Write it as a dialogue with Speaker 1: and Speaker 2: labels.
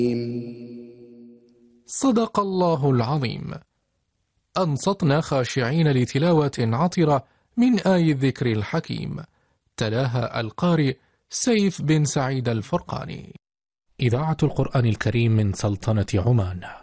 Speaker 1: صدق الله العظيم. أنصتنا خاشعين لتلاوة عطرة من آي الذكر الحكيم، تلاها القارئ سيف بن سعيد الفرقاني. إذاعة القرآن الكريم من سلطنة عمان.